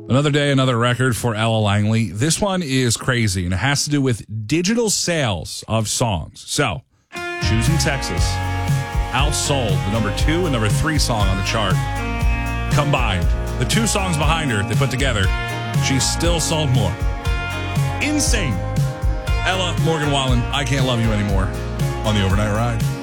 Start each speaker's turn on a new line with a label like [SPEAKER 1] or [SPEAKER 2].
[SPEAKER 1] Another day, another record for Ella Langley. This one is crazy, and it has to do with digital sales of songs. So, Choosing Texas outsold the number 2 and number 3 song on the chart. Combined, the 2 songs behind her they put together, she still sold more. Insane. Ella, Morgan Wallen, I Can't Love You Anymore on the Overnight Ride.